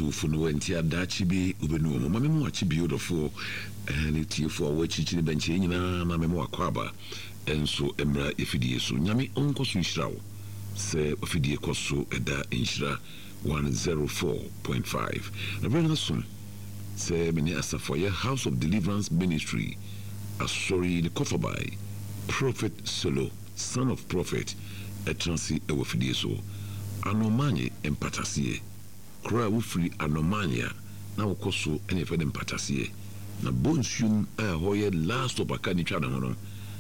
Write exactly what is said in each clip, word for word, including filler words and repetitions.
to Funuentia Dachibi, Ubenu, Mamma Chibi for and it for which it's in Benchina, Mamma Quaba, and so Emra Ifidi, so Yami Uncle Swishrow, say Ofidi Koso, Eda Inshra one oh four point five. A very soon, say Miniasa for your House of Deliverance Ministry, a sorry the cover by Prophet Solo, son of Prophet, a transi Ewofidi so. Anomanye empatasie kura wo free anomanya na wo koso ene fe de empatasie na bonsium a hoye last of akani twa na hono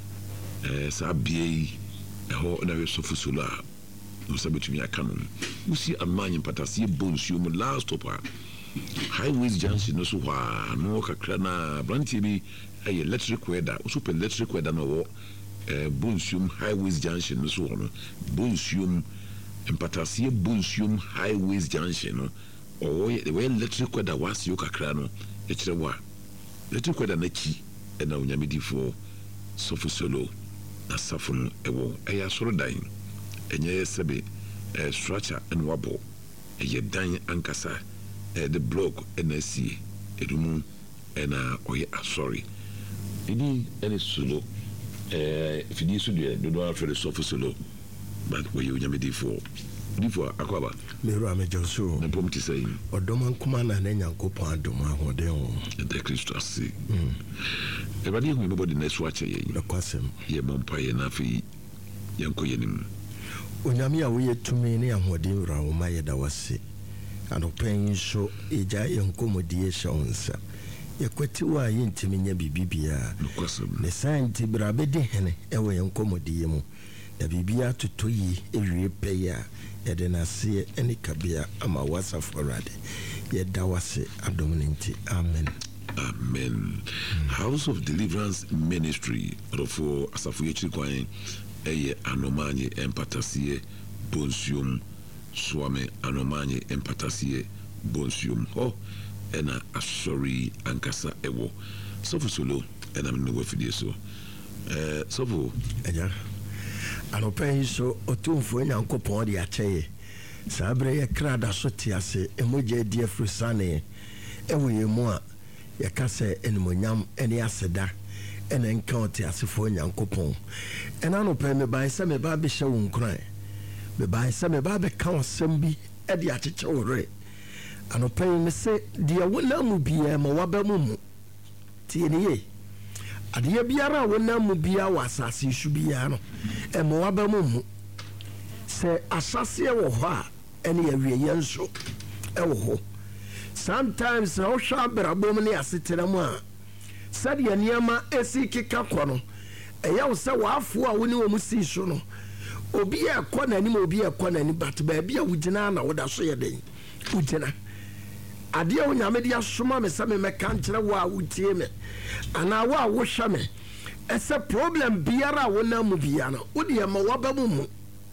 eh sa bie e ho na we sofu sola no sabetumi aka no usi anomanye empatasie bonsium last of highways junction no so wa no kakra na branti bi e electric weather so pe electric weather no wo eh bonsium highways junction no so hono bonsium empatasie bonsium highways junction no or the way electric weather was you kakra no e kire wa electric weather na chi e na onyamedi fo sofu solo na safun ewo e ya soro dan enye sebe e structure and wabo e ye dan ankasa e the block na si edumu e na oye asori idi ene solo eh fidi so de do do afre sofu solo but where you nyame difo difo akwaba meru amejonso na pom ti say odoman kuma na na nyankopon adom ahode ho the Christ asi mm everybody who nobody na so ache ye kwasem ye mompa ye na fi yanko yenim onyame a wo yetumi ne ahode wura wo ma ye da wase anopen so eja yankomodie shonsa yekwati wa yentimi nya bibibia ne santi brabede hene ewe yankomodie mu da bibia tutoyi ewie peya edenase eni kabia ama wasa forade ye dawase adominti amen amen mm. House of Deliverance Ministry rofo asafu yechi kwan eye anomanye empatasie bonsium swame anomanye empatasie bonsium ho ena asori ankasa ewo sofu solo ena mnuwe fidie so eh sofu eja anopen so otumfo nyankopon de acheye sabre ye krada so tiase emoje die frusane ewo yemu a ye kase enmonyam ene aseda ene encounter asefo nyankopon ena anopen me ban se me ba be hye wonkran me ban se me ba be kan osem bi e de acheche wore anopen me se de wonamu bia ma wabamu mu tie ne ye adeɛ biara wona mu bia wasase su bia no e mo wabamu mu se asase wo ho a ene yawie yenso e wo ho sometimes na wo hwa brabom ne asetena mu a sade niama esi keka kono e ya wo se waafo a woni wo mu si so no obi e kona ni obi e kona ni bat ba bia wugina na wo da so ye den wugina ade a onyame de asoma me se me meka nkere wo a wutie me ana wo a wo hwa me ese problem biara wona mu bia no wo de ma wabamu mu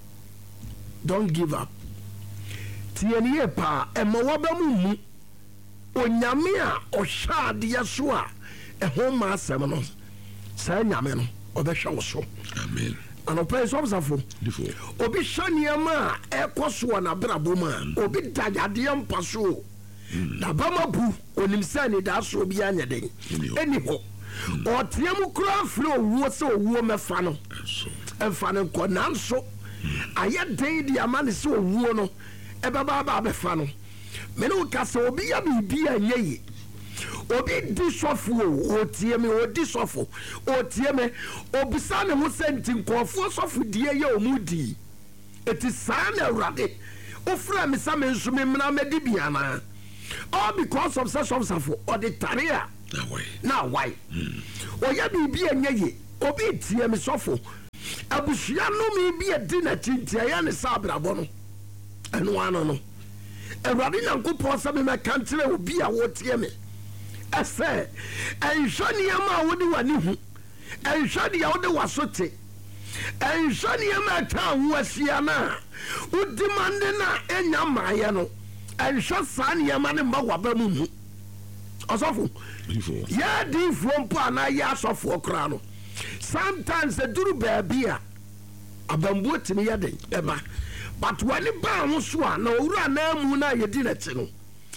don't give up tienie pa e ma wabamu mu onyame a ohwa ade so a e ho ma asem no sa nyame no obehwa wo so amen anope so obsafo difo obi hwa niama e koso na brabom a obi dagade mpaso na bama bu onimsani da so bi anya den eni ho o tiam kura fro wo se owo mefa no emfa no ko nanso aye den di amane se owo no e baba ba be fa no me no ka se obi ya bibi anya yi obi di sofo o tiam o di sofo o tiam obisa ne ho senti nkofo sofo die ye omudi eti sana urade ofra me sa me nso me mna me di biana all because of such of or the taria now why now why o ya bibi anya ye obi tie me sofo abusia no me bi edi na tintia ya ne sabrabo no eno ano no ewrade nyankopon sa me mekantire obi a wo tie me ese enhwani ama wo di wani hu enhwani ya wo de wasote enhwani ama ta wo asia na udi mande na enya maye no enhwa san ya mane mba wabamu mu osofo ya di from pa na ya asofo okra no sometimes the duru baby a abambu timi ya den eba but when ba ho so a na owura na mu na ye di na chi no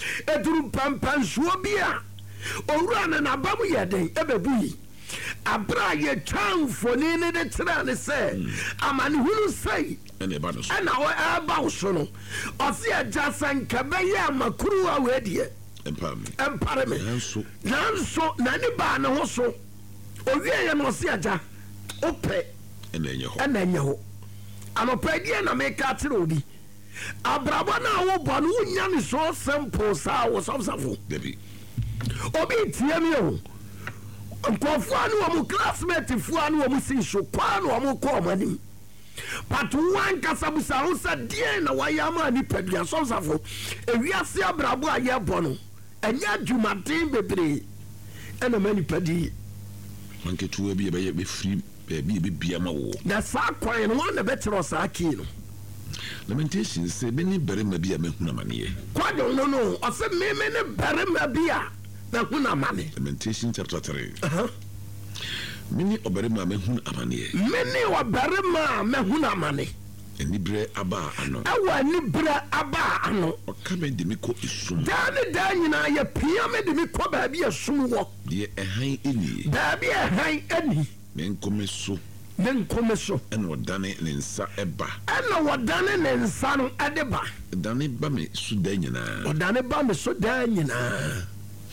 eduru pampansuo bi a owura ne nabamu yɛ den ebebu yi abra ye chamfoni ne de tra ne se amane hunu sei ene ba no so na wo aba so no ose agya sanka be ye amakuru a wedie empare me empare me nanso nanso na ne ba ne ho so owie ye no ose agya ope ene enye ho ene enye ho anopedie na me ka tire obi abrabo na wo bo no nya ne so simple sa wo somsafo debi obi tie mi o nkɔfo anu wɔn classmate fo anu wɔn si so kwa anu wɔn kɔ wɔn anim but one kasabusa hosa die na wayɛ ama nipa bi asɔsafo ewiase abrabo a yɛ bɔ no ɛnyɛ adwumaden bebree ɛna ma nipa di manketuwa bi ɛbɛyɛ bɛfiri baabi ɛbɛbia ma wo na saa kwan no wɔn na bɛkyerɛ saa kii no lamentation sɛ bɛni barima bi a mahunu amaneɛ kwadwo no no ɔsɛ meme ne barima bi a mahunu amane lamentation chapter three uh-huh. mini ɔbarima a mahunu amaneɛ mene ɔbarima a mahunu amane aniberɛ aba ano ɛwɔ aniberɛ aba ano ɔka me de me kɔ esum daa ne daa nyinaa yɛpia me de me kɔ baabi esum wɔ deɛ ɛhan ɛnie baabi ɛhan ani menkɔme so ne nkɔme so ɛna ɔdane ne nsa ɛba ɛna wɔdane ne nsa no ɛde ba dane ba me so da nyinaa ɔdane ba me so daa nyinaa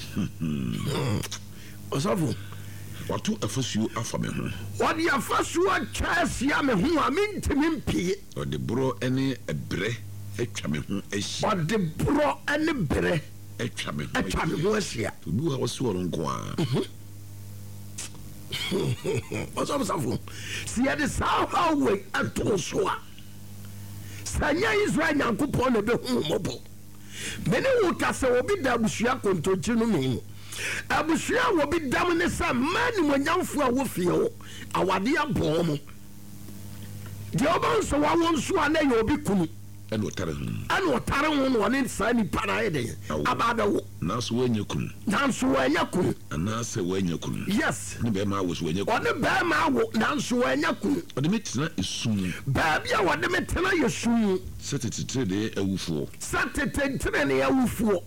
ɔsɔfo wato afasuo afa me ho wɔde afasuo atwa asia me ho a mentimi mpie ɔde borɔ ne ɛberɛ atwa me ho ahyia ɔde borɔ ne berɛ atwa me ho atwa me ho ahyia obi wa wɔsi wɔ no nko a ɔsɔfo si yɛde saa haw wei ato so a sɛ nyɛ Israel Nyankopɔn na bɛhu mmɔbɔ mene wo ka sɛ obi da abusua kontonkyi no me abusua wo bi dam ne sɛ mmaa nimonyamfo a wofie ho awade abɔɔ mo deɛ ɔba nso wawo nso a na yɛ obi kunu ɛna ɔtare ho ɛna ɔtare ho no ɔne saa nipa no ayɛ den aba abɛwo nanso woanya kunu nanso wɔanya kunu anaasɛ woanya kunu yes ne bɛrima awo so woanya kunu ɔne bɛrima awo nanso wɔanya kunu ɔde me tena esum baabi a wɔde me tena yɛ sum sɛ tetetere de awufoɔ sɛ tetentere ne awufoɔ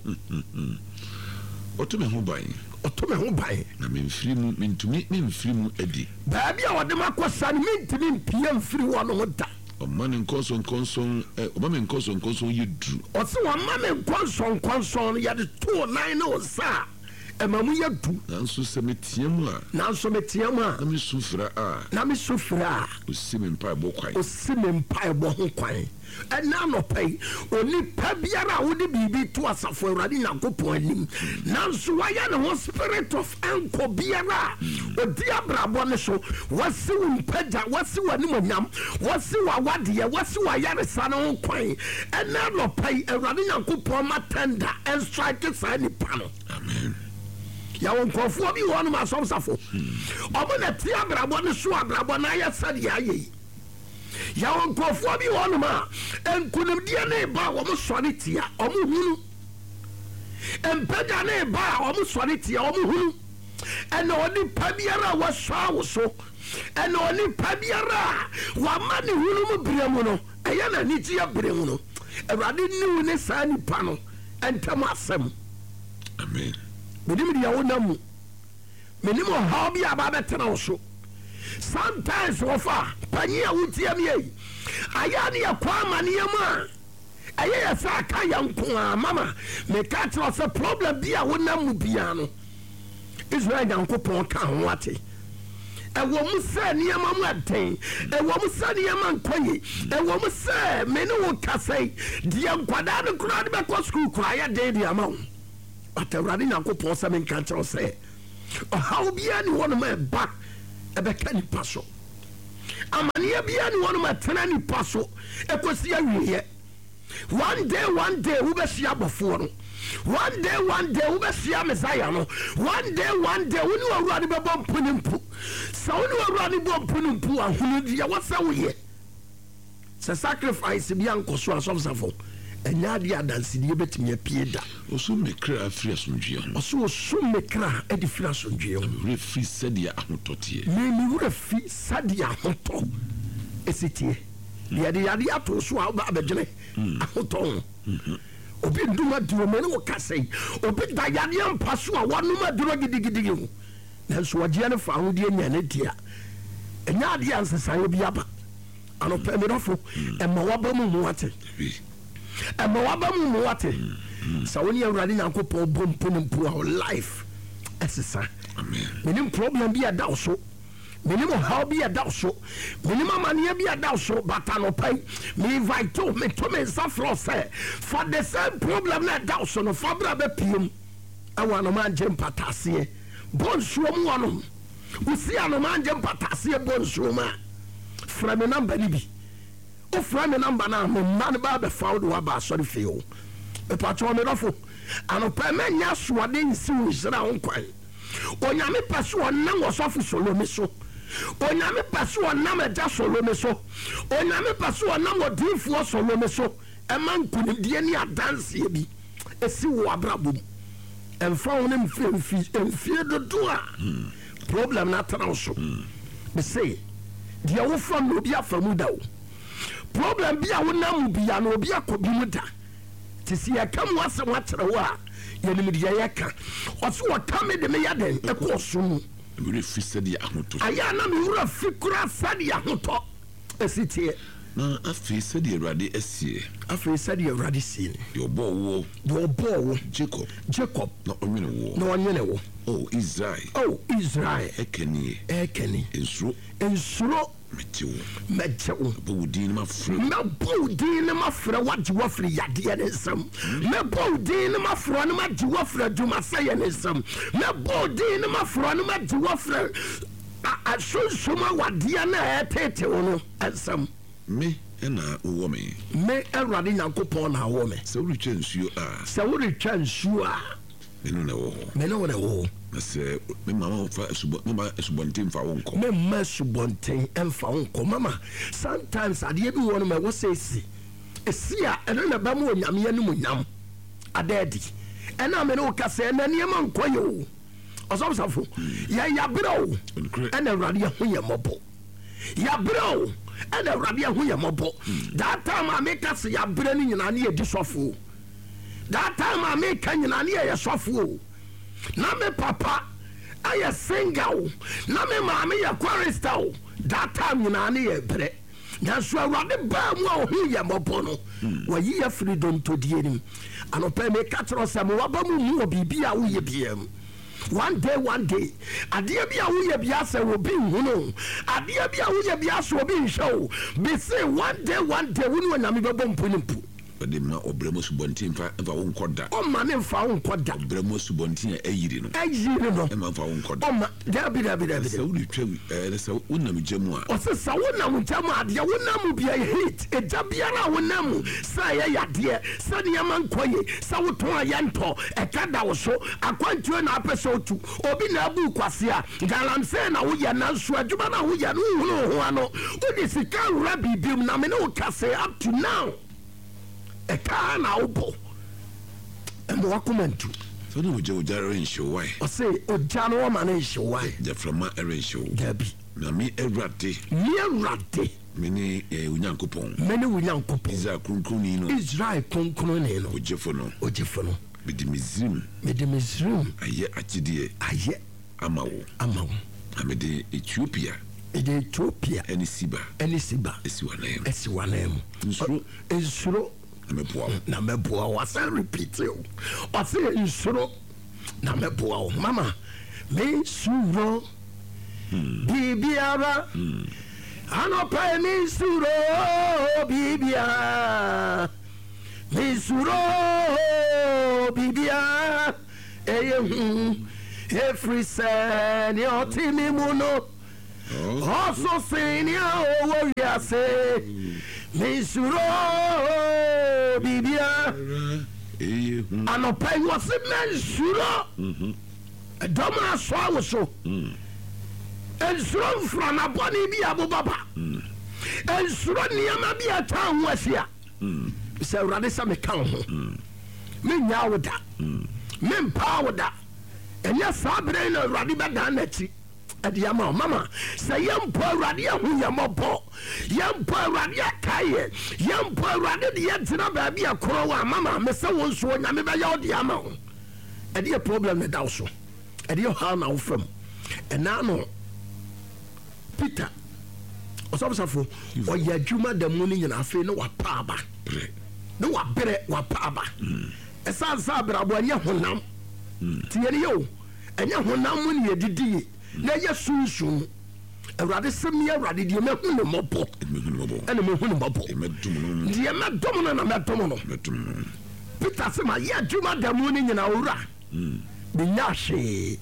ɔto me ho ban ɔto me ho ban na memfiri mu mentumi memfiri mu adi baabi a wɔde me akɔ sa no mentumi mpie mfiri hɔ no ho da ɔma ne nkɔnsɔnkɔnsɔn ɔma me nkɔnsɔnkɔnsɔn yɛ duru ɔsɛ wɔma me nkɔnsɔnkɔnsɔn no yɛde too nan ne wo sa a ɛma mu yɛ du nanso sɛ meteɛ mu a nanso meteɛ mu a na mesu fra a na mesu frɛ a ɔsi me mpaebɔ kwan ɔsi me mpaebɔ ho kwan ɛna anɔpa yi onipa biara a wode biribi to asafo Awurade Nyankopɔn anim nanso wayɛ ne ho spirit of ɛnkɔ biara a ɔdi abrabɔ ne so wasi wo mpagya wasi w'animonyam wasi w'awadeɛ wasi w'ayaresa no ho kwan ɛna anɔpa yi Awurade Nyankopɔn ma tenda ɛnstrike saa nipa no amen yàwọn nkɔfoɔ bi wɔ nom asɔmsafo ɔmo na ti abrabɔ ne so abrabɔ na ayɛ sɛdeɛ ayɛ yi yàwọn nkɔfoɔ bi wɔ nom a nkunimdie ne ba a wɔn sɔre tia ɔmo hunu mpagya ne ba a wɔn sɔre tia ɔmo hunu ɛna ɔne pa biara a wɔsɔ awo so ɛna ɔne pa biara a wɔama ne hunu mu bere mu no ɛyɛ na ne ti abere mu no Awurade niw ne saa nipa no ɛntɛm asɛm amen menim deɛ wonam mu menim ɔhaw bi a babɛtena wo so sometimes wɔfa panyi a wotia me yi ayɛ ne yɛkɔ amanneɛ mu a ɛyɛ yɛ sɛ aka yɛ nko a mama meka kyerɛ sɛ problem bi a wonam mu biaa no Israel Nyankopɔn ka ho ate ɛwɔ mu sɛ nneɛma mu aden ɛwɔ mu sɛ nneɛma nkɔ yi ɛwɔ mu sɛ me ne wo kasa yi deɛ nkwadaa no koraa de bɛkɔ sukuu koraa yɛ den de ama wo but Awurade Nyankopɔn sɛ menka kyerɛ sɛ ɔhaw biara ne hɔ nom ɛba ɛbɛka nipa so amanneɛ biara ne hɔ nom ɛtena nipa so ɛkɔsi awieɛ one day one day wobɛhyia abɔfoɔ no one day one day wobɛhyia Messiah no one day one day wo ne Awurade bɛbɔ mpo ne mpo sɛ wo ne Awurade bɔ mpo ne mpo ahono deɛ wɔsɛ woyɛ sɛ sacrifice bi ankɔ so asɔfsafo ɛnyɛ adeɛ adansedie bɛtumi apie da ɔso mekra afiri asomdwea ho ɔso ɔso mekra adi firi asomdwea ho werɛ firi sɛdeɛ ahotɔ teɛ memi werɛ fi sɛdeɛ ahotɔ ɛsi tie deɛ de yade ato so a woba abɛgyene ahotɔ ho obi nduma duro me no ka sei obi da yade ampa so a wanuma duro gidigidigi ho nanso wagye ne fa ho de nya ne dia enya ade ansesan obi aba ano pe me dofo e ma waba mu mu ate e ma waba mu mu ate sa woni awrade Nyankopon bompo ne mpo our life esesa amen menim problem bi ada so menim how bi ada so menim amane bi ada so bata no pai me invite to me to me safro say for the same problem na ada so no fabra be piem awa no man jem patase bonsuo mu wono usi ano man jem patase bonsuo ma fra me number ni bi o fra me number na me man ba be found wa ba sorry feel e patro me rofo ano pa me nya so ade nsi wo sira ho kwan onyame paso onam osofo solome so onyame paso onam eja solome so onyame paso onam odinfo solome so e man kunimdie ni adanse bi esi wo abrabom emfa wonem mfi mfi dodo a problem na tana so be say dia wo from no bia famu da wo problem bia wonam bia no bia kobi mu da tisi ya kam wase wakyere wo a yenim dia yaka oso wakame de me yaden ekoso mu we fi sadi ahoto aya na me wura fikura sadi ahoto esitie na afi sadi Awurade esie afi sadi Awurade sie yo bo wo yo bo wo Jacob Jacob na onwene wo na onwene wo oh Israel oh Israel ekeni ekeni ensuro ensuro metewo metewo bawudin ma fre na bawudin ma fre wagye wafre yade ne nsam na bawudin ma fre no magye wafre djuma saye ne nsam na bawudin ma fre no magye wafre a shonsoma wade na etete wono nsam me ena wo me me Awurade Nyankopon na wo me se wo retwa nsuo a se wo retwa nsuo a me no na wo me no na wo na se me mama fa subo me ma subontin fa wo nko me ma subontin emfa wo nko mama sometimes ade bi wo no me wo say si esi a eno na ba mu onyame anu nyam adadi ena me no ka se na niam nkoye o osomsafo ya ya bro ena Awurade ho ye mobo ya bro ena Awurade ho ye mobo that time I make us ya bre ni nyina na ye di sofo that time I make nyina na ye sofo na me papa aye single na me mama ye chorister that time nyina na ye bre na so Awurade ba mu a ho ye mobo no wa yi ya freedom to die nim anopa me ka tro se mo wa ba mu mu obibi a wo ye biem one day one day adia bia wo ye bia se wo bi hunu adia bia wo ye bia so bi nhwe be say one day one day wo no nyame bebo mpunimpu de ma obremo subontin fa fa wo nkoda o ma ne fa wo nkoda obremo subontin ayiri no ayiri no e ma fa wo nkoda o ma da bi da bi da bi se wo retwa eh se wo nam jamu a o se sa wo nam jamu ade wo nam bia hit e ja bia na wo nam sa ye yade sa ne man koye sa wo ton ayanto e kada wo so akwantuo na apeso otu obi na abu kwase a galam se na wo ye na so adwuma na wo ye no hunu ho ano wo di sika wura bibim na me no kase up to now e ka na obo e mo wakomantu so no je ojare nsho wai o se ojano wo ma na nsho wai je frama ere nsho dabi na mi Awurade mi Awurade me ni Onyankopon me ni Onyankopon Israel kunkunni no Israel kunkunni no ojefo no ojefo no me di Misrim me di Misrim aye akidie aye amawo amawo me di Ethiopia me di Ethiopia eni siba eni siba esiwanem esiwanem nsuro nsuro na meboa na meboa wa say repeat o wa say nsuro na meboa o mama me nsuro bibiara anopa me nsuro bibiara me nsuro bibiara eye hu every sen yo timi muno also senior wo ya say me nsuro bibia eh anopa you say me nsuro mhm doma so awoso mhm ensuro mfrana boni bi abobaba mhm ensuro niama bi ata ho asia mhm se Awurade sa me kan ho mhm me nya woda mhm me mpa woda enya sabre na Awurade beda na chi adiyama mama say yampo awurade ahu yampo yampo awurade akaye yampo awurade de yentina ba bia koro wa mama me se won so nyame ba ya odiyama ho ade problem ne daw so ade ha na wo fam ena no Peter osabsafo o ya dwuma da mu ni nyina afi no wa paaba no wa bere wa paaba esa sa brabo anya honam tiye yo anya honam mu ni yedidi na ya sunsun awurade semi awurade de me hunu mobo ene me hunu mobo de me dom no na me dom no Peter se ma ya dwuma da mu ni nyina owura bi nyahwe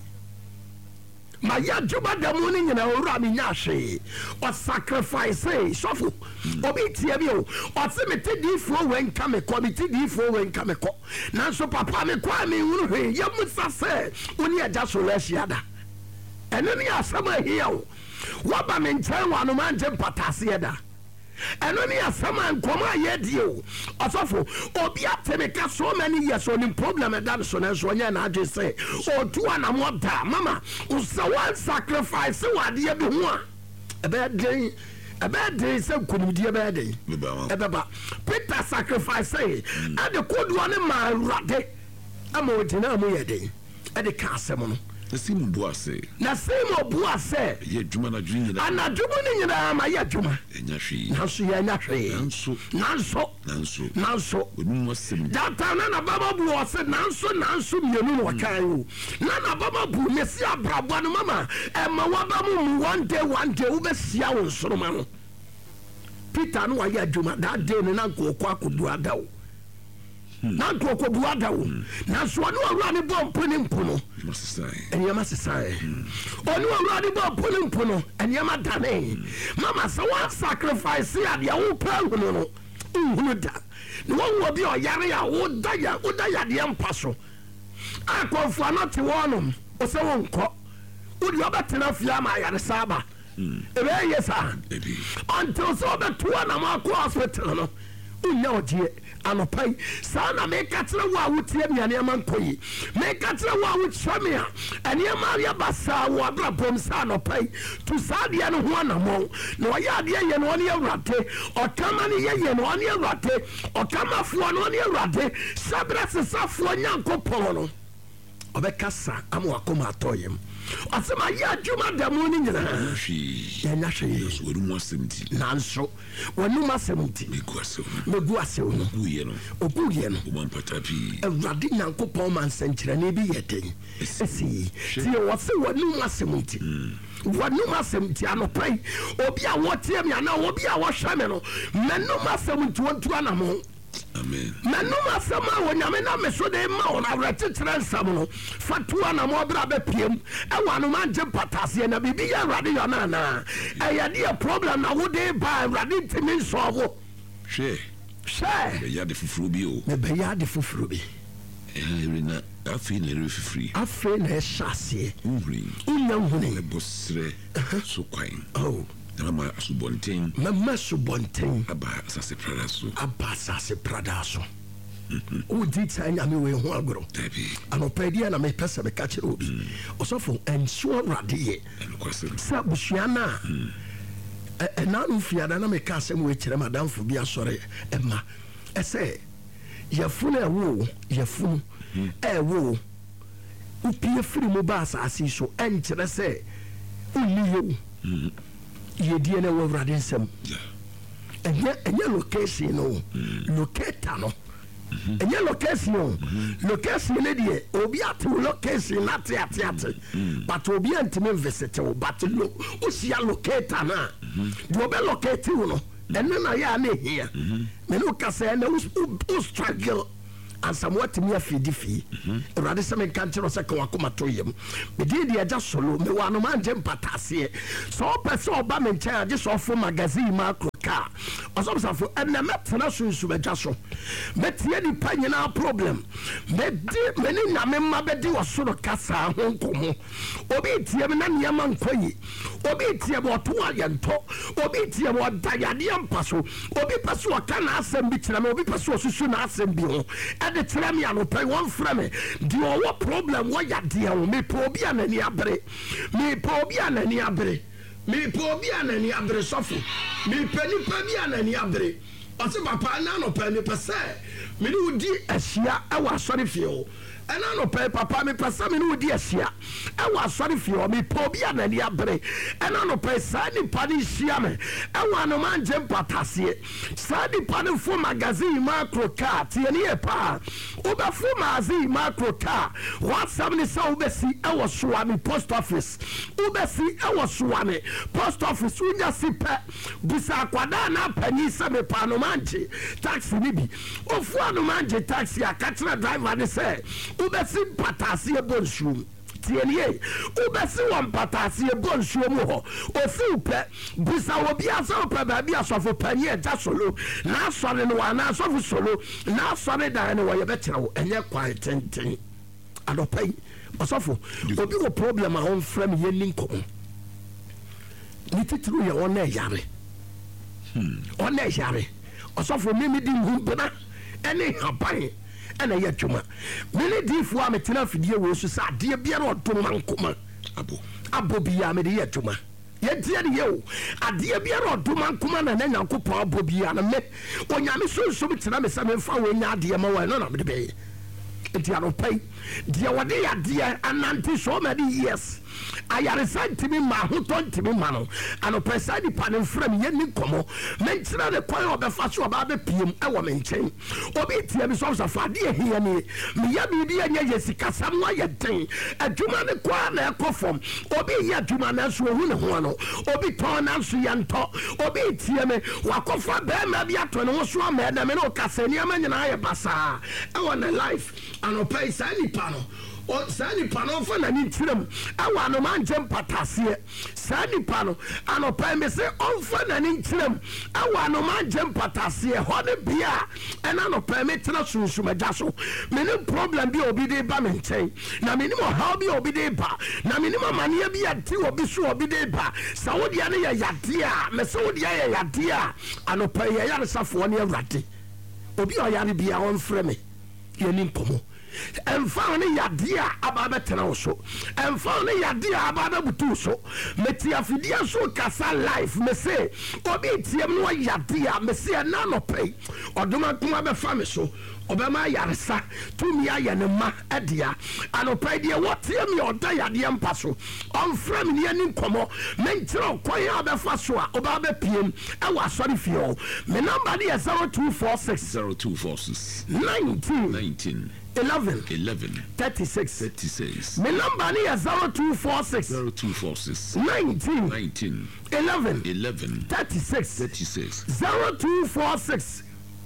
ma ya dwuma da mu ni nyina owura bi nyahwe o sacrifice sofo obi tie bi o o se me te di fo wen ka me ko bi te di fo wen ka me ko na so papa me kwa me hunu hwe ya musa se oni aja so la shiada ene ni asama hiya o wa ba me nchen wa no man je patase da eno ni asama nkoma ye die o osofo obi atemeka so many years on problem that so na so nya na ade say o tu ana moda mama usa one sacrifice wa de bi ho a ebe den ebe den se kunumdi ebe den ebe ba Peter sacrifice say ade kodo ne ma rade ama o tina mo ye den ade ka asem no na simu buase na simu buase ye dwuma na dwuma na ana dwuma ni nyina ma ye dwuma enya hwe nanso ye nya hwe nanso nanso nanso nanso onu wasem data na na baba bu o se nanso nanso mienu no kan o na na baba bu mesi abrabo no mama e ma wa ba mu one day one day u be sia wo nsoroma no Peter no wa ye dwuma that day no na ko kwa kodu adawo na ko ko bu adawo na so no awura ne bom poni mpono enyama sesai onu awura ne bom poni mpono enyama dane mama so one sacrifice ya de wo pa hunu no hunu da no wo bi o yare ya wo da ya wo da ya de mpaso akonfo anoti wonom o se won ko wo di obetena fia ma yare saba ebe yesa until so beto na ma ko hospital no unya odie anopai sana me katra wa wutie miane amankoyi me katra wa wuchamia ene maria basa wa brabom sa anopai tu sadia no ho anamo no ya de ye no ne awrate okama ne ye ye no ne awrate okama fo no ne awrate sabra sesafo nyankopon no obekasa amu akoma atoyem asema ya juma da mu ni nyina ya nya hwe so ru mo asemti nanso wonu ma asemti megu asew megu asew no oguye no oguye no o man patapi awrade nyankopon man sankyira ne bi yeten esi tie wo se wonu ma asemti wonu ma asemti anopai obi a wotie me ana obi a wo hwa me no menu ma asemti wontu anamo amen manuma sama wonyame na meso de ma ona retetre nsam no fatua na mo bra be piem e wanu manje patase na bibi ya rade yo na na e ya de problem na wo de ba rade timi solve she she be ya de fufuru bi o me be ya de fufuru bi e rina afi na re fufuri afi na e shase unhuri unya nhuni e bosre so kwan oh mama subonten mama subonten aba asase prada so aba asase prada so o di tanya me we ho agoro tabi anopedia na me pesa me ka kire obi osofo enso rade ye sa busuana e na nfiada na me ka asem we kire madam fo bi asore e ma ese yafunu ewo yafunu ewo upie firi mo ba asase so enkire se uniyo yedie na wo wrade nsem enye enye location no locator no enye location no location ne die obi ate location na ate ate ate but obi antime visit o but lo o sia locator na do be locate no enne na ya na hia me no kasa na o struggle and somewhat me afidi fi erade se me kanche no se ka wakoma toyem me di di aja solo me wano manje mpatase so person oba me ncha age so fo magazine macro car osomsafo ene metena sunsu beja so metie di pa nyina problem medi meni nyame ma bedi wosoro kasa ho nkomo obi tie me na niam nkoyi obi tie bo to ayento obi tie bo dayade ampaso obi paso kana asem bi kire me obi paso susu na asem bi ho e de kire me anopai won fra me di owo problem wo yade ho me po obi anani abere me po obi anani abere me po obi anani abere sofo me pani pa bi anani abere ose papa na no pa me pese me ni udi ahia e wa sori fie o ena no pa papa me pese me ni udi ahia e wa sori fie o me po obi anani abere ena no pa sa ni pa ni hia me e wa no manje mpatase sa ni pa ni fo magazine macro car tie ni e pa o ba fo magazine macro car what some ni sa o be si e wo so ami post office o be si e wo so ami post office unya si pe bisa kwada na pani se me pa no manje taxi ni bi o fo no manje taxi a katra driver ni se o be si patase e bonsu tienie ubesi won patase e bonsuo mu ho ofi upe bisa obi asa upe ba bia sofo pani e ja solo na asore no wa na sofo solo na asore da ne wo ye be kire wo enye kwai tenten adopai osofo obi wo problem a on frame ye ninko ni titru ye won na yare hmm on na yare osofo mimi di ngumpena ene haban ena ye dwuma mele difo a metena fidie wo so sa de biara odoma nkoma abo abo bia me de ye dwuma ye tie de ye o ade biara odoma nkoma na na nyankopon abo bia na me onyame so so metena me sa me fa wo nya ade ma wa no na me de be enti anopai de wode ya de ananti so many years ayare santimi ma hoto ntimi ma no anopai sa di panen frame ye ni komo mentina de kwan obefa so ba be piem e wo menchen obi tie mi so so fa de ehia ni me ya bi bi anya yesika sam wa ye den adwuma ne kwa na ekofom obi ya adwuma na so hu ne ho no obi ton na so ye nto obi tie me wakofa be ma bi ato ne ho so ma na me no kasani amanyina aye basa e wo na life anopai sa ni pano o sani pano fa na ni tirem awa no manje mpatase sani pano anopa me se on fa na ni tirem awa no manje mpatase ho de bia ena no pa me tira sunsuma jaso me ne problem bi obi de ba me nchen na me ni mo how bi obi de ba na me ni mo mane bi ati obi so obi de ba sa wo dia ne ya yade a me se wo dia ya yade a anopa ya ya safo ne awrade obi o ya ne bia on frɛ me ye ni nkomo emfa ne yade a aba betena wo so emfa ne yade a aba bebutu so meti afidia so kasa life me say obi tiem no yade a me say na no pay odoma kuma be fa me so obema yaresa tumi aye ne ma edia anopai de wotie me oda yade empa so on frame ne ani nkomo mentiro kwan abefa so a oba be piem e wa sori fio me number dey zero two four six zero two four six nineteen nineteen eleven eleven thirty-six thirty-six me number dey zero two four six zero two four six nineteen nineteen eleven eleven thirty-six thirty-six zero two four six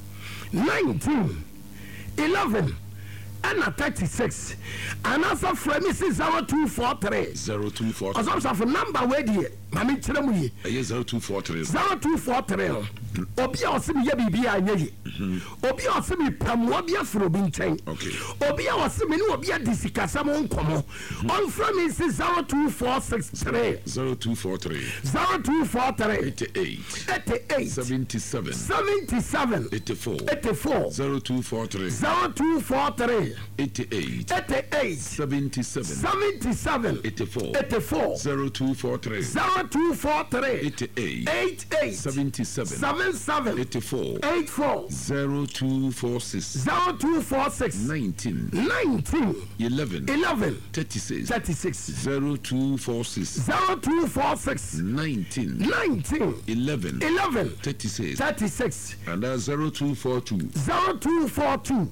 nineteen eleven and thirty-six and also from me zero two four three zero two four three also for number where die mami kire mu yi eh zero two four three zero two four three obi a osimi ye bibia anya yi obi a osimi pam obi afro bi nchen obi a osimi ni obi a disikasa mo nkomo on from me zero two four six three zero two four three zero two four three eighty-eight eighty-eight seventy-seven seventy-seven eighty-four eighty-four zero two four three zero two four three eighty-eight eighty-eight seventy-seven seventy-seven eighty-four eighty-four zero two four three zero two four three eighty-eight eighty-eight seventy-seven seventy-seven eighty-four eighty-four zero two four six zero two four six nineteen nineteen eleven eleven thirty-six thirty-six zero two four six zero two four six nineteen nineteen eleven eleven thirty-six thirty-six and that's zero two four two zero two four two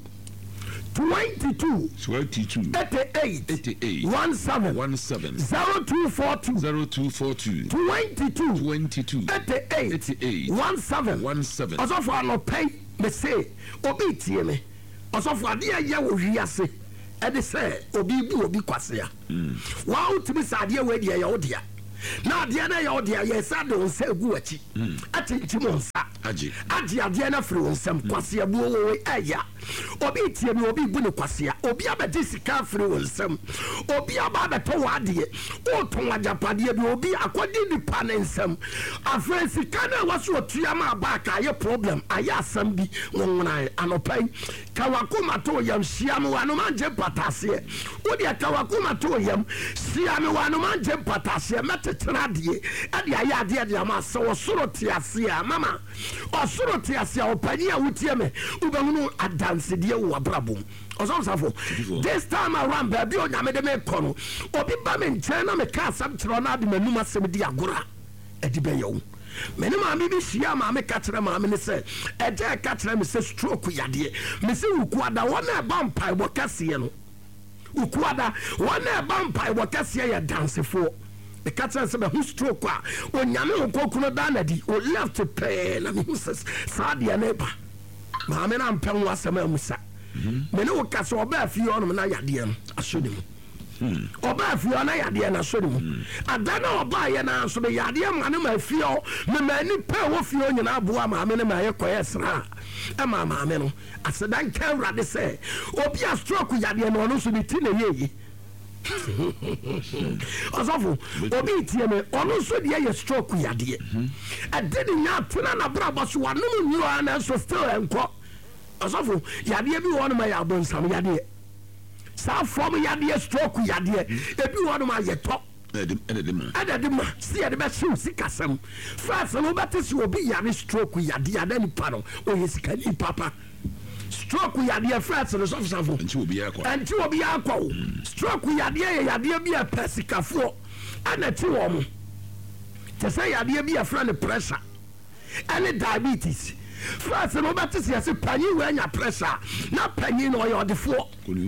twenty-two twenty-two eighty-eight eighty-eight one seven one seven zero two four two zero two four two twenty-two twenty-two eighty-eight eighty-eight one seven one seven also for no pay me say obi tie me also for ade ya wo wiase e de say obi bu obi kwase ya wa utimi sade we de ya wo dia na adeɛ no yɛ ɔdeɛ yɛ sa de wo nsa egu akyi akyinkyim wo nsa agye adeɛ no afiri wo nsam kwaseabuo wo we ɛya obi tie mi obi bu ne kwasea obi abɛgye sika afiri wo nsam obi aba abɛtɔ wo adeɛ wotɔn agyapadeɛ bi obi akɔdi nipa ne nsam afei sika no a wɔso otua ma aba ka ayɛ problem ayɛ asɛm bi nwonwonae anɔpa yi kawakoma to yam hyia me wanoma ngye pataseɛ wodeɛ kawakoma to yam hyia me wanoma ngye pataseɛ mɛtetena adeɛ ɛde ayɛ adeɛ de ama sɛ ɔsoro te aseɛ mama ɔsoro te aseɛ ɔpanyi a wotie me wobɛhunu adansedeɛ wo wabrabom ɔsɔsafo this time around baabi onyame de mekɔ no obi ba me nkyɛn na meka asɛm kyerɛ no ade m'anum asɛm di agora ɛde bɛyɛ wo mene maame bi hyia maame ka kyerɛ maame ne sɛ ɛgya ɛka kyerɛ me sɛ stroke yadeɛ me sɛ wokuada wɔn a ɛba mpaebɔ kɛseɛ no wokuada wɔn a ɛba mpaebɔ kɛseɛ yɛ dansefoɔ meka kyerɛ sɛ mahu stroke a onyame wo kɔkuno da na di o left pɛɛ na mehu sɛ saa deɛ no ɛba maame no ampɛ ho asɛm amu sa mene wo ka sɛ ɔbaa fie ɔnom na yadeɛ no asɔ ne mu ọba afio na yadeɛ na so ne mu ada na ọba yɛ na so be yadeɛ ma ne ma afio me ma ni pe wo fio nyina aboa ma me ne ma yɛ kɔyɛ sra e ma ma me no asedan kan rade sɛ obi a stroke yadeɛ no no so bi ti na yeye ɔsɔfo obi tie me ɔno so deɛ yɛ stroke yadeɛ ɛde ne nya tena na brabɔ so wanom nyua na so still ɛnkɔ ɔsɔfo yadeɛ bi wɔ no ma yɛ abonsam yadeɛ saa fɔm yadeɛ stroke yadeɛ ebi wɔ no ma yɛ tɔ ɛdɛ de ma si yɛde bɛhyew sikasɛm first no wobɛte si obi yare stroke yadeɛ ada nipa no ɔyɛ sika ni papa stroke yadeɛ first no sɔfosafo ɛnti obi yɛ akɔ wo stroke yadeɛ yɛ yadeɛ bi a pɛ sikafoɔ ɛna ti wɔ mo te sɛ yadeɛ bi a frɛ no pressure ɛne diabetes first no bɛte sɛ yɛse panyin wɔ anya pressure na panyin no ɔyɛ ɔdefoɔ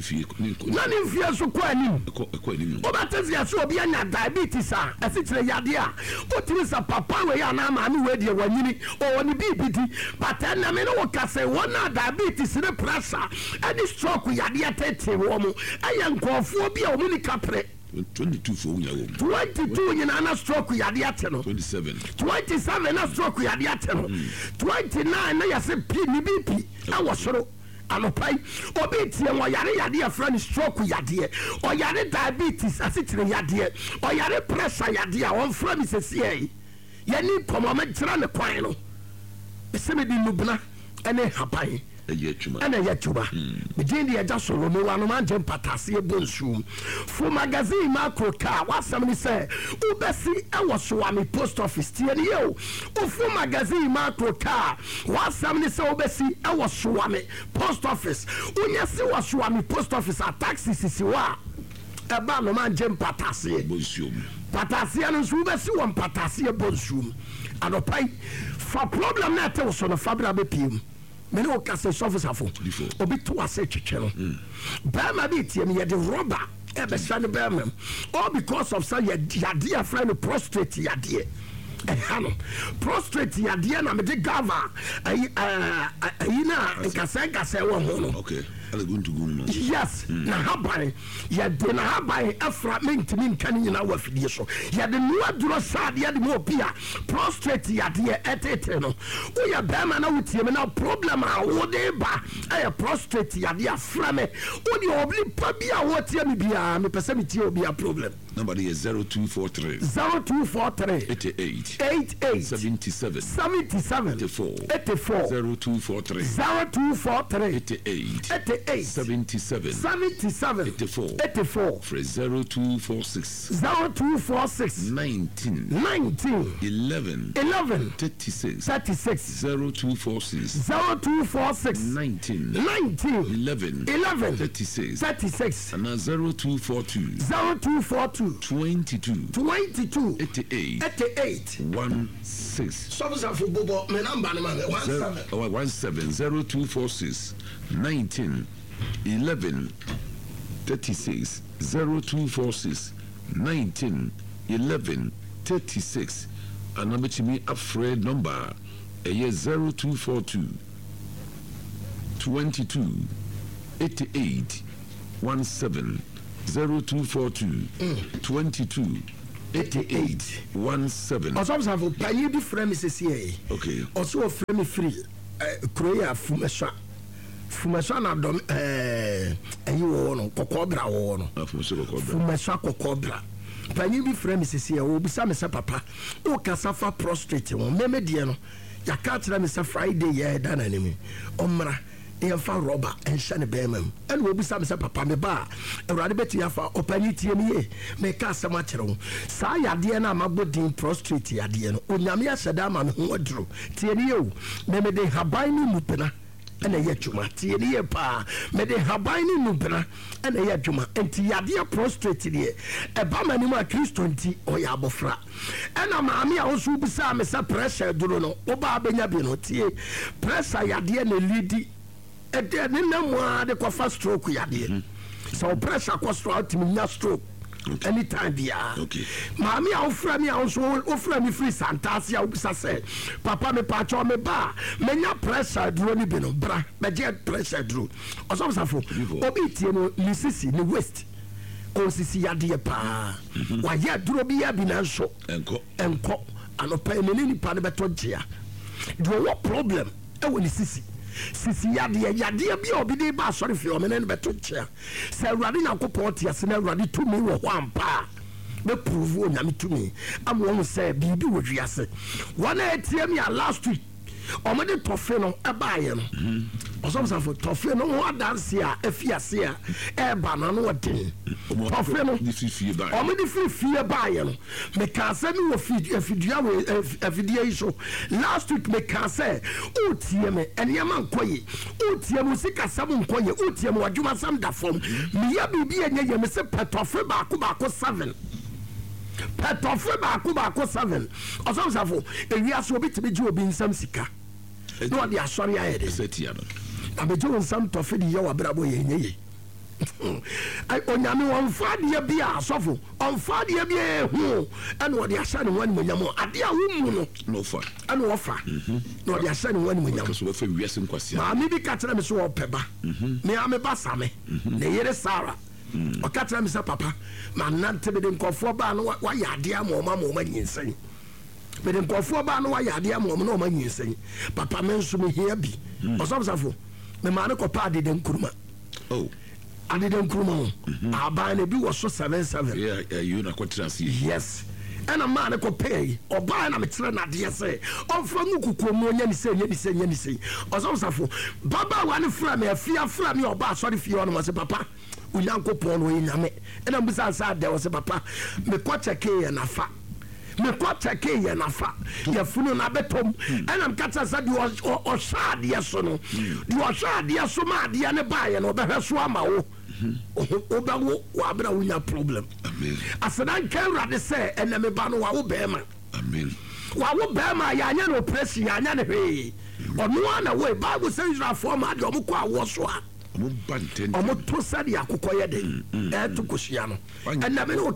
na ne mfie so kɔ anim wobɛte sɛ yɛse obi anya diabetes a ɛse kyerɛ yadeɛ a wotumi sɛ papa wei anaa maame wei deɛ wanyini ɔwɔ ne biribi di but ɛname no woka sɛ wɔn a diabetes ne pressure ɛne stroke yadeɛ tete wɔ mo ɛyɛ nkɔɔfoɔ bi a ɔmo ni kaprɛ twenty-two for unyawo twenty-two nyina na stroke yadeɛ ate no twenty-seven twenty-seven na stroke yadeɛ ate no twenty-nine na yɛse pi ni bi pi ɛwɔ soro anopai obi tie wɔ yare yadeɛ frɛ no stroke yadeɛ ɔyare diabetes asekyerɛ yadeɛ ɔyare pressure yadeɛ a wɔmfrɛ me sɛsiɛ yɛni kɔmɔ mɛkyerɛ ne kwan no ɛsɛ mede nubena ɛne haban ɛna yɛ twuma megye deɛ ɛgya soro no wa no mangye mpataseɛ bɔ nsuom fo magazine macro car wasɛm ne sɛ wobɛsi ɛwɔ soame post office tie ne yɛ o wofo magazine macro car wasɛm ne sɛ wobɛsi ɛwɔ soame post office wonyɛ si wɔ soame post office a taxi sisi hɔ a ɛba no mangye mpataseɛ pataseɛ no nso wobɛsi wɔ mpataseɛ bɔ nsuom anɔpai fa problem na ɛte wo so no fa bra bɛpie mu mene wo kase sɔfosafo obi to ase twetwe no bɛrima bi tie me yɛde rɔba ɛbɛhyɛ no bɛrima all because of sɛ yadeɛ frɛ no prostrate yadeɛ ɛha no prostrate yadeɛ na mede gava ayi na nkasɛ nkasɛ wɔ ho no yes na haban yɛde na haban ɛfra mentimi nka no nyina wɔ afidie so yɛde noa duro saadeɛ de ma obi a prostrate yadeɛ ɛtete no woyɛ bɛrima na wotie me na problem a wode ba ɛyɛ prostrate yadeɛ afra me wode ɔbli pa bi a wɔtie me biaa mepɛ sɛ metie obi a problem number is zero two four three zero two four three eighty-eight eighty-eight seventy-seven seventy-seven eighty-four eighty-four zero two four three zero two four three eighty-eight eighty-eight seventy-seven seventy-seven eighty-four eighty-four zero two four six zero two four six nineteen nineteen eleven eleven thirty-six thirty-six zero two four six zero two four six nineteen nineteen eleven eleven thirty-six thirty-six and now zero two four two zero two four two twenty-two twenty-two eighty-eight eighty-eight one six sɔfosafo bobɔ me number no ma me one seven oh, one seven zero two four six nineteen eleven thirty-six zero two four six nineteen eleven thirty-six and number to me afraid number a year zero two four two twenty-two eighty-eight one seven zero two four two twenty-two eighty-eight one seven. Also, I have panyi bi frame is here. Okay. Also, frame free. Korea Fumesha. Fumesha na dom eh ayi wo no kokobra wo no. Fumesha kokobra. Panyi bi frame is here. Obi sa me se papa. O kasafa prostrate wo meme de no. Ya ka tira me se Friday ye da na nimi. Omra yɛmfa rɔba ɛnhyɛ ne bɛrima mu ɛne wɔbisa me sɛ papa me ba a awurade bɛti afa ɔpani tie me ye meka asɛm akyerɛ wo saa yadeɛ no a mabɔ din prostrate yadeɛ no onyame ahyɛ da ama me ho aduro tie ne ye o me mede haban ne mu pena ɛna ɛyɛ adwuma tie ne ye paa mede haban ne mu pena ɛna ɛyɛ adwuma enti yadeɛ prostrate deɛ ɛba m'anim a kristo nti ɔyɛ abɔfra ɛna maame a wo so wobisa me sɛ pressure duro no wobaa bɛnya bi no tie pressure yadeɛ na lidi ɛdɛ ne nam a de kɔfa stroke yadeɛ sɛ wo pressure kɔ stroke timi nya stroke anytime biara maame a wofra me a wo so wofra me firi santase a wobisa sɛ papa me pakyɛ me ba menya pressure duro ne bi no bra mɛgye pressure duro ɔsɔmsafo obi tie no ne sisi ne waist ɔsisi yadeɛ paa wayɛ duro bi ya bi na nso ɛnkɔ ɛnkɔ anɔpa ɛmene nipa no bɛtɔ gyea deɛ ɔwɔ problem ɛwɔ ne sisi sisi yadeɛ yadeɛ bi a obi de ba asɔre fie ɔmene no bɛto kyea sɛ awurade nyankopɔn te ase na awurade tumi wɔ hɔ ampa a bɛpuruvu onyame tumi ama wɔn sɛ biribi wɔ wiase wɔn a ɛtie mi a last week ɔmode tɔfe no ɛbaayɛ no ɔsɔmsafo tɔfe no ho adanse a ɛfi ase a ɛɛba no no wɔden tɔfe no ɔmode firi fie baayɛ no mekaa sɛ ne wɔ afidua wɔ afidie yi so last week mekaa sɛ wotie me ɛnneɛma nkɔ ye wotie me sikasɛm nkɔ ye wotie me wadwumasɛm da fam meyɛ biribi ɛnyɛ yɛ me sɛ pɛ tɔfe baako baako seven pɛtɔfe baako baako seven ɔsɔmsafo ewiase obi tumi gye obi nsɛm sika na ɔde asɔre ayɛ de abɛgye wo nsɛm tɔfe de yɛ wɔ abrabɔ yɛ ɛnyɛ ye onyame ɔmfa adeɛ bi a asɔfo ɔmfa adeɛ bi a ɛhu ɛna ɔde ahyɛ ne ho animonyam adeɛ a womu no ɛna wɔfa na ɔde ahyɛ ne ho animonyam maame bi ka kyerɛ me so wɔpɛ ba mea me ba sa me ne yere Sara ɔka kyerɛ me sɛ papa manante mede nkɔfoɔ baa no wayɛ adeɛ ama ɔma ma ɔma nyinsɛn mede nkɔfoɔ baa no wayɛ adeɛ ama ɔma na ɔma nyinsɛn papa me nso mehia bi ɔsɔmsafo memaa ne kɔpa adeda nkuruma adeda nkuruma ho aban no bi wɔ so seven seven yes ɛna maa ne kɔpɛɛ ɔbaa na mekyerɛ nadeɛ sɛ ɔmfa ngu kukuo mu ɔnyɛ ne sɛ nyɛ ne sɛ nyɛ ne sɛ ɔsɔmsafo babaawa ne fra me afia fra me ɔba asɔre fie ɔnom ɔsɛ papa onyankopɔn no ɔyɛ nyame ɛna mbisa nsa adɛ wɔ sɛ papa mekɔ kyɛke yɛ nafa mekɔ kyɛke yɛ nafa yɛfunu no abɛtɔm ɛna meka kyerɛ sɛ deɛ ɔhyɛ adeɛ so no deɛ ɔhyɛ adeɛ so ma adeɛ ne baayɛ no ɔbɛhwɛ so ama wo wobɛwo wɔabrɛ wonya problem aseda nka awurade sɛ ɛnɛ meba no wawo bɛɛma wawo bɛɛma a yɛanyɛ no operation yɛanyɛ ne hwee ɔno a na wei bible sɛ israelfoɔ ma adeɛ ɔmokɔ awɔ so a ɔmo to sɛdeɛ akokɔ yɛ de ɛɛto kosua no ɛnna me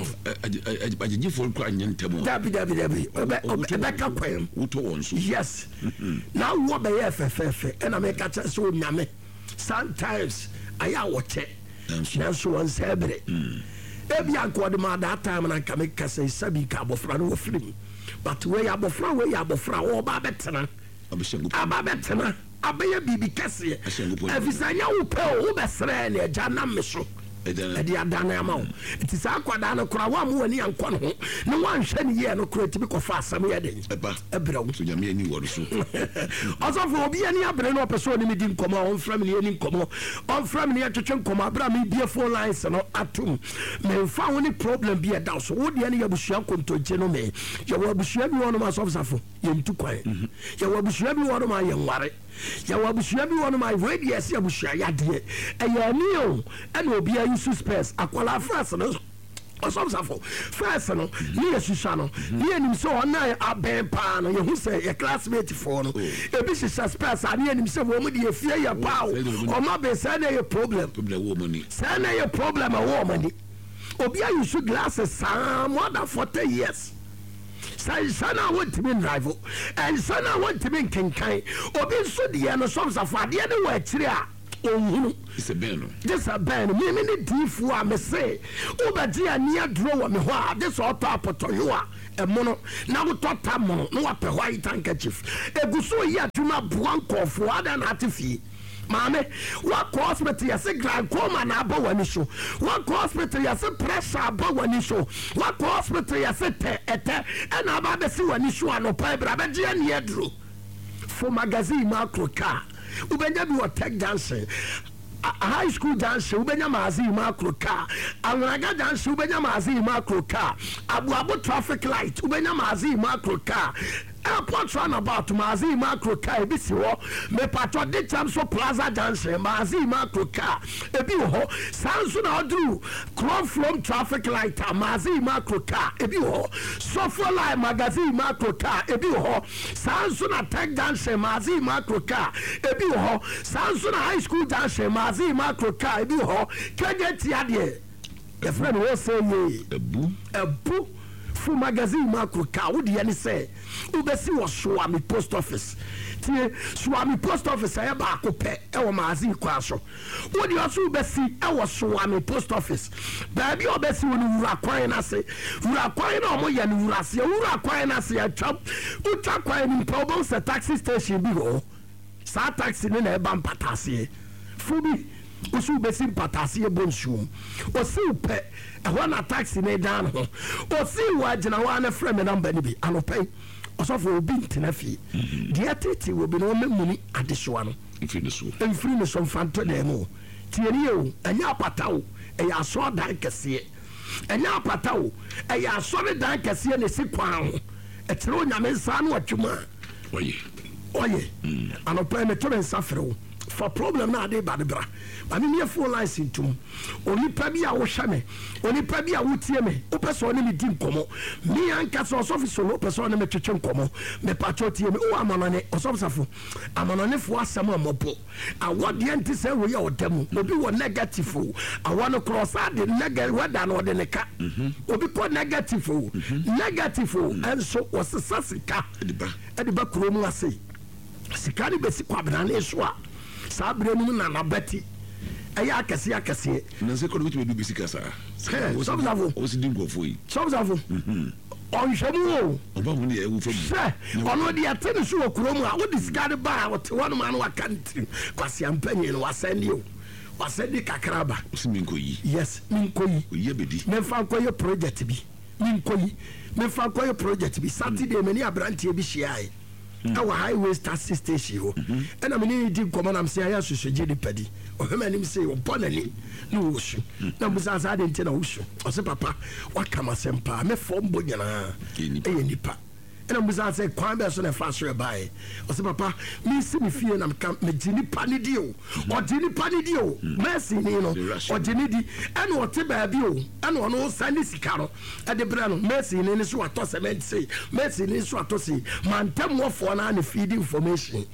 ne agyegyefoɔ kɔ anyɛ ntɛm dabi dabi dabi ɛbɛka kwan yes na wowɔ bɛyɛ fɛfɛɛfɛ ɛna meka kyerɛ sɛ onyame sometimes ayɛ a wɔkyɛ nanso wɔn sɛ berɛ ebi anka ɔde ma that time na nka meka sɛ sɛbi ka abɔfra no wɔfiri mu but wei abɔfra wei abɔfra wɔba bɛtena aba bɛtena abɛyɛ biribi kɛseɛ ɛfisɛ nyɛ wo pɛ o wobɛserɛ ne agya nam me so ɛde adane ama wo nti saa akwadaa no kora woa mo w'ani ankɔ ne ho na woanhwɛ ne yɛ no kora tumi kɔfa asɛm yɛ den ɛbrɛ wo ɔsɔfo obi ani abere no ɔpɛ sɛ ɔne me di nkɔmmɔ a ɔmfrɛ me ne yɛni nkɔmmɔ ɔmfrɛ me ne yɛtwetwe nkɔmmɔ aberɛ a mebie phone lines no atom memfa wo ne problem bi ɛda so wodeɛ ne yɛabusua nkontonkye no me yɛwɔ abusua bi wɔ nom asɔfosafo yɛntu kwan yɛwɔ abusua bi wɔ nom a yɛnware yɛwɔ abusua bi wɔ nom a wɔadi ɛsɛ abusua yadeɛ ɛyɛ ani o ɛna obiara yusu spares akwala first no ɔsɔmsafo first no ne yɛ susua no ne yɛ nim sɛ ɔna abɛn paa no yɛhu sɛ yɛ classmate foɔ no ebi hyehyɛ spares a ne yɛ nim sɛ wɔn mu de yɛfie yɛ paa o ɔma bɛ sɛ na yɛ problem sɛ na yɛ problem ɛwɔ ɔma ni obiara yusu glasses saa more than forty years sansan a wɔntumi ndrive ɛnsan a wɔntumi nkenkan obi nso deɛ no sɔmsafo adeɛ ne wɔ akyire a ohunu it's a ben this a ben me me ne difu a me say obedi ani adro wo me ho a this auto apotoyo a emono na wo tota mo no wa pe white handkerchief eguso yi adwuma buankofo ada na atefi Mame, what hospital you say glaucoma na aba wani so? What hospital you say pressure aba wani so? What hospital you say te ete and aba be si wani so anopa bra be je ne adro. For magazine macro car. Ubenya bi what tech dancing. High school dance, ubenya mazi macro car. Anraga dance, ubenya mazi macro car. Abu Abu traffic light, ubenya mazi macro car. Airport runabout mazi macro car ebi si ho me patro de Chamso Plaza dance mazi macro car ebi ho sanso na odru Crown from traffic light mazi macro car ebi ho Sofo Line magazine macro car ebi ho sanso na tech dance mazi macro car ebi ho sanso na high school dance mazi macro car ebi ho kageti ade your friend will say ye ebu ebu fu magazine macro car wo de ani say ubesi wo Swami post office tie Swami post office aye ba akopɛ e wo magazine kwa so wo de oso ubesi e wo Swami post office ba bi obesi wo wura kwan na se wura kwan na omo ye ni wura se wura kwan na se atwa utwa kwan ni problem se taxi station bi ho sa taxi ne na e ba mpatase fu bi osu besi mpatase e bonsuum osi upe e ho na taxi ne dan ho osi wa gina wa na frame number ni bi anopɛ osofo obi ntenafi de atete wo bi no memuni adesoa no mfiri so mfiri no so mfanto dem o tieni o anya apatawo e ya so dan kese anya apatawo e ya so dan kese ne si kwan ho e tere onyame nsa no atwuma oye oye anopɛ me to nsafre wo for problem na ade ba de bra ma me me phone line sintum oni pa bi a wo hwa me oni pa bi a wo tie me wo pese oni me di nkomo me anka so so so wo pese oni me twetwe nkomo me pa cho tie me wo amanone osofsafo amanone fo asem amopo awode enti se wo ye odam obi wo negative o awano cross ade negative weda na ode ne ka obi ko negative o negative o enso osesa sika ediba ediba kromu ase sika ni besi kwabena ne so a sabre nu na na beti aya akese akese na se ko do be do bisika sa sobzavo o si dingo foi sobzavo mhm on shemu o oba mu ne e wo famu ono de atene so okuro mu a wo discard ba wo te wonu ma no akanti kwase ampanye no wasende o wasende kakraba o si minkoyi yes minkoyi o ye bedi me fa koye project bi minkoyi me fa koye project bi Saturday me ni abrantie bi hia our highway taxi station ho and I mean di komo na mse aya susuje di padi o hema nim say o bonani na wo su na musa sa de nti na wo su o se papa wa kama sempa me fo mbo nyana e ye nipa and I musa say kwan be so na fa so e bai o se papa me si me fie na me jini pani di o o jini pani di o mercy ni no o jini di and o te ba bi o and o no sani sika no e de bra no mercy ni ni so ato cement say mercy ni so ato say mantem wo fo na na feed information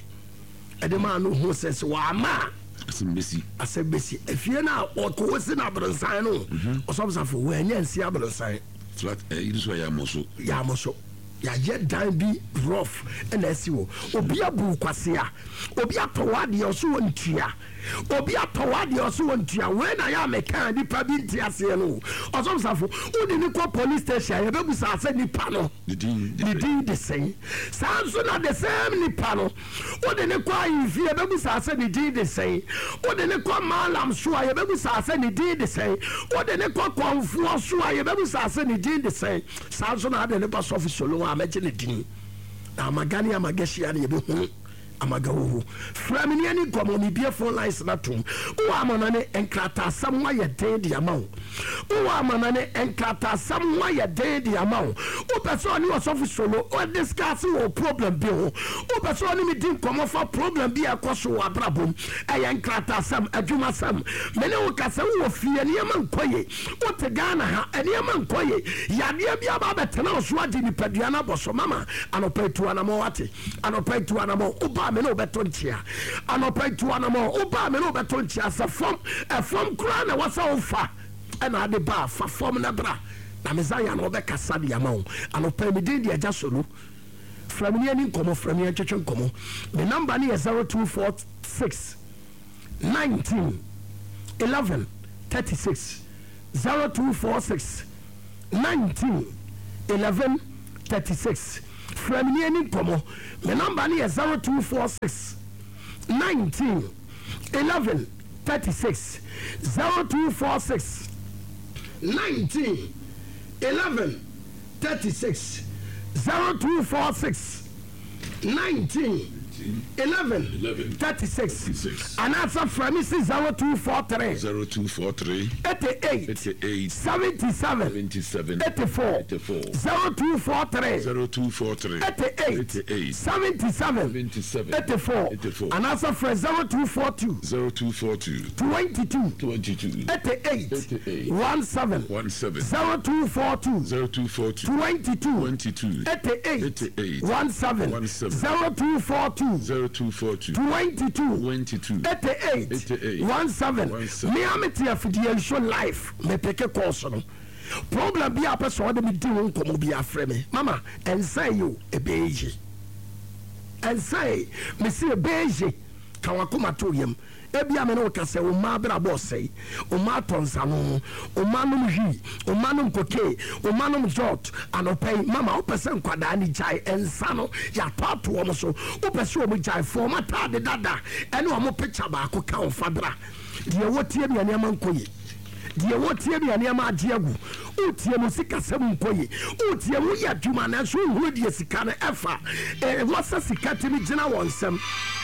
e de man no who says wa ma asembesi asembesi efie na o ko si na bronsan no o so so fo we anya nsi abronsan flat e idu so ya moso ya moso ya ye dan bi rough and esi wo obi abu kwase a obi atowade o so ntua obi atowade o so ntua we na ya meka ni pa bi ntia se no o so safo o de ni ko police station ya bebu sa ase ni pa no the din the din the same sanso na the same ni pa no o de ni ko ayi ya bebu sa ase ni din the same o de ni ko malam so ya bebu sa ase ni din the same o de ni ko konfu so ya bebu sa ase ni din the same sanso na de ni pa so fi solo amagene din amagani amageshi ya be hu amagawo framini ani gomo mi bia phone lines na tum o amanane enkrata samwa ye den di amawo o amanane enkrata samwa ye den di amawo o person ni osofu solo o discuss o problem bi ho o person ni mi din komo for problem bi akoso abrabom e enkrata sam adwuma sam mene o kasa wo fie ni ama nkoye o te Ghana ha eni ama nkoye yade bia ba betena o so adi ni padua na boso mama anopetu anamo wate anopetu anamo uba me no beto ntia anopetu anamo uba me no beto ntia sa fom e fom kura na wasa ofa e na ade ba fa fom na bra na mezaya no be kasa de amawo anope me din de aja solo framini ani komo framini twetwe komo me number ni is zero two four six nineteen eleven thirty-six zero two four six nineteen eleven thirty-six. From me any pomo, my number is zero two four six nineteen eleven thirty-six zero two four six nineteen eleven thirty-six zero two four six nineteen eleven thirty-six. And answer from me is zero two four three zero two four three eighty-eight eighty-eight seventy-seven seventy-seven eighty-four eighty-four zero two four three zero two four three eighty-eight eighty-eight seventy-seven seventy-seven eighty-four. eighty-four. And answer from zero two four two zero two four two twenty-two twenty-two eighty-eight eighty-eight seventeen seventeen zero two four two zero two four two twenty-two twenty-two eighty-eight eighty-eight seventeen seventeen zero two four two zero two four two twenty-two twenty-two eighty-eight eighty-eight seventeen. Me amity afidie show life me peke course no problem bi a person de me di won komo bi afre me mama and say you e beji and say me see e beji ka wakoma to yam ebi ame no ka se o ma bra bo sei o ma tonsa no o ma no hwi o ma no koke o ma no jot anopai mama o person kwada ni jai ensa no ya pato o mo so o person o mo jai format de dada ene o mo picture ba ko ka on fadra de wotie bi ane man koyi de wotie bi ane ma agiagu o tie mo sika sem koyi o tie mo ya dwuma na so hu de sika na efa e wasa sika timi gina wonsem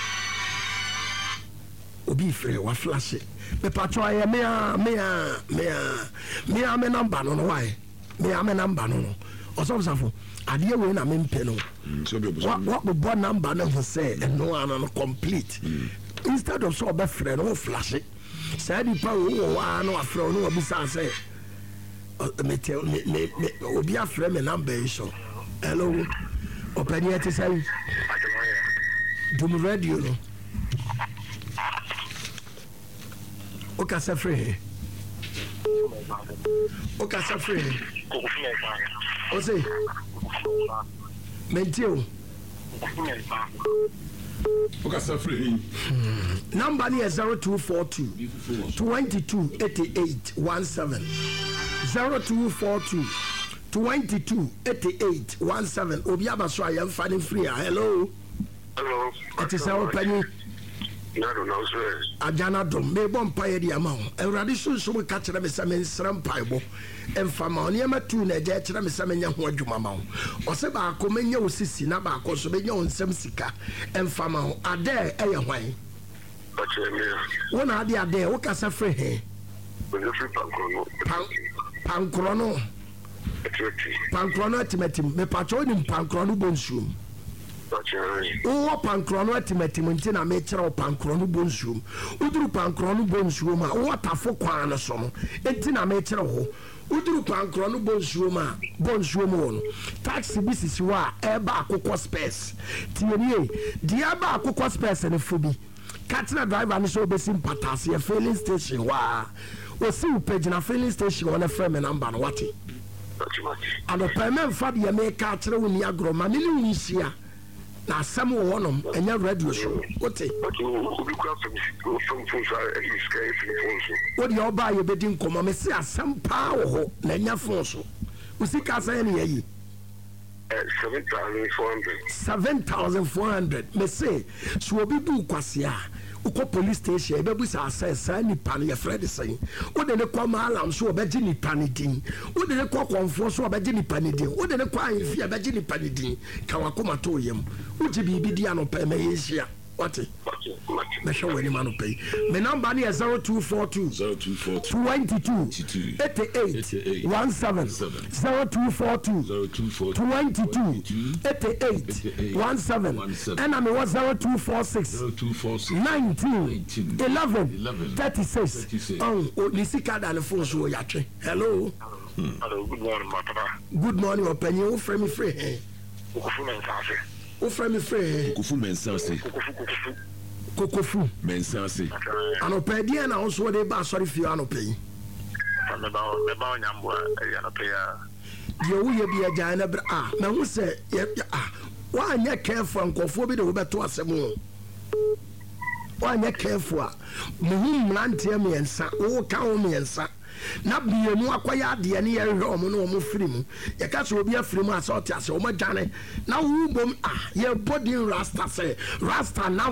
obi free wa flash me patro aye me a me a me a me a me number no no why me a me number no no osofsafo ade we na me mpe no so be what what bo number no say and no an no complete instead of so be free no flash say di pa wo wa no afre no obi say say me tell me me obi afre me number so hello open yet say dum radio no Oka Safre. Oka Safre. Ose. Mentio. Oka Safre. Number ni zero two four two twenty-two eighty-eight seventeen zero two four two twenty-two eighty-eight seventeen. Obi abaso ayem fani free. Hello. Hello. It is our penny. No, no, no, sir. Ajana dom me bon paye di amount. Ewrade so so we ka kire me se me nsram paibo. Emfa ma oni ema tu na je kire me se me nya ho adwuma ma wo. Ose ba ko menya osisi na ba ko so be nya onsem sika. Emfa ma ade eye hwan. Ache me. Wona ade ade wo ka sa fre he. We no free pankrono. Pan pankrono. Pankrono atimatim me pacho ni pankrono bonsuum. O pankrono atimatim ntina me kire o pankrono bonsuum. Uduru pankrono bonsuum a wo tafo kwan no so no. Ntina me kire ho. Uduru pankrono bonsuum a bonsuum wo no. Taxi bisisi wa e ba akokɔ space. Tienie, dia ba akokɔ space ne fobi. Katina driver ni so be sim patase filling station wa. O si upagina filling station on a frame number no wati. And the payment for the America through the agroma, million year. Now, some one and your radio show. What it? What you buy your bedding come, I say, some power, Nanya Fonso. We see Casa any seven thousand four hundred. Seven thousand four hundred. Me say, so be do Quasia. Uko police station ebebu sa say ni pan ye Fred say wo de ne kwa malam so obeji ni panidin wo de ne kwa konfo so obeji ni panidin wo de ne kwa anfi obeji ni panidin ka wakoma to yem wo ji bibi dia no pe me yeshia what me show any man pay me number ni zero two four two twenty-two eighty-eight seventeen zero two four two twenty-two eighty-eight seventeen and I me was zero two four six nineteen eleven thirty-six oh nisika da le phone so yatwe hello hello good morning papa good morning openye wo frame free eh Kokofu mensanse wo frame free Kokofu mensanse Kokofu Kokofu mensanse anopedi na also dey ba sorry fi anopi me ba me ba nyambo e anopi ya ye wo ye bi agya na bra ah na hu se ah wa anya careful nkofo bi de wo beto asem wanyɛ careful a muhu mmeranteɛ mmiɛnsa woka wo mmiɛnsa na biemu akɔyɛ adeɛ ne yɛhwɛ ɔmo ne ɔmo firi mu yɛka sɛ obi afiri mu a sɛ ɔte ase ɔmo adwane na wo bom ah yɛbɔ din rasta sɛ rasta na